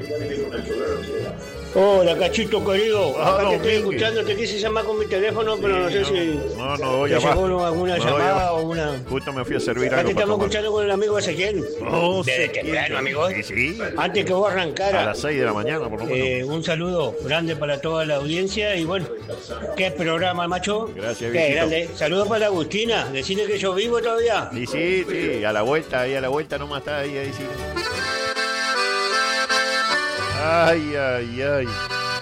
Hola, cachito querido. Ah, Acá no, te estoy Miki. escuchando, te quise llamar con mi teléfono, pero no sé si No, te ya va. llegó alguna No, llamada ya va. o una. Justo me fui a servir Acá te algo para estamos tomar. escuchando con el amigo Ezequiel. Oh, Desde sí, temprano, amigo. Sí. Antes que vos A arrancaras. las 6 de la mañana, por lo menos. Un saludo grande para toda la audiencia y bueno, qué programa, macho. Gracias, Qué viejito. grande. Saludos para Agustina, decirle que yo vivo todavía. Y sí, a la vuelta nomás está ahí, sí. Ay.